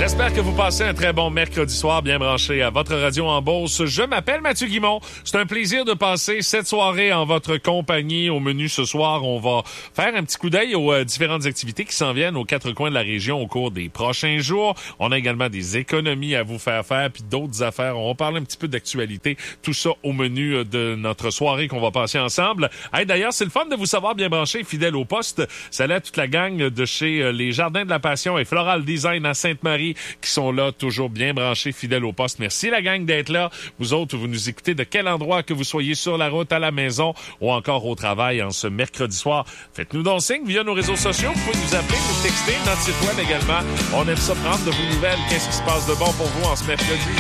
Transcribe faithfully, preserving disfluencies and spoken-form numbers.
J'espère que vous passez un très bon mercredi soir bien branché à votre radio en Beauce. Je m'appelle Mathieu Guimond. C'est un plaisir de passer cette soirée en votre compagnie. Au menu ce soir, on va faire un petit coup d'œil aux euh, différentes activités qui s'en viennent aux quatre coins de la région au cours des prochains jours. On a également des économies à vous faire faire puis d'autres affaires. On va parler un petit peu d'actualité. Tout ça au menu de notre soirée qu'on va passer ensemble. Hey, d'ailleurs, c'est le fun de vous savoir bien branché, fidèle au poste. Salut à toute la gang de chez euh, les Jardins de la Passion et Floral Design à Sainte-Marie qui sont là, toujours bien branchés, fidèles au poste. Merci la gang d'être là. Vous autres, vous nous écoutez de quel endroit que vous soyez sur la route, à la maison ou encore au travail en ce mercredi soir. Faites-nous donc signe via nos réseaux sociaux. Vous pouvez nous appeler, nous texter, notre site web également. On aime ça prendre de vos nouvelles. Qu'est-ce qui se passe de bon pour vous en ce mercredi?